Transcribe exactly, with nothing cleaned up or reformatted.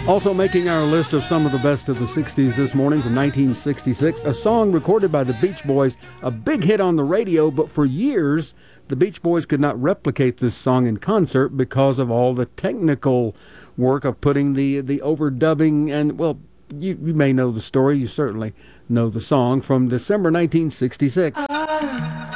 Also making our list of some of the best of the sixties this morning from nineteen sixty-six, a song recorded by the Beach Boys, a big hit on the radio, but for years the Beach Boys could not replicate this song in concert because of all the technical work of putting the, the overdubbing and, well, you, you may know the story, you certainly know the song from December nineteen sixty-six. Ah.